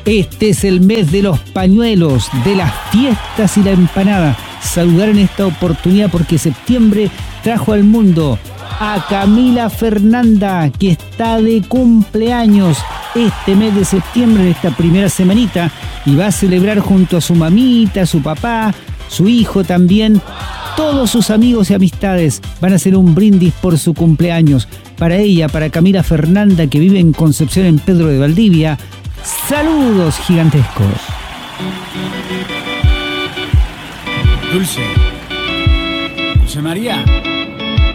Este es el mes de los pañuelos, de las fiestas y la empanada. Saludar en esta oportunidad porque septiembre trajo al mundo a Camila Fernanda, que está de cumpleaños este mes de septiembre, en esta primera semanita, y va a celebrar junto a su mamita, su papá, su hijo también. Todos sus amigos y amistades van a hacer un brindis por su cumpleaños. Para ella, para Camila Fernanda, que vive en Concepción, en Pedro de Valdivia, saludos gigantescos. Dulce María.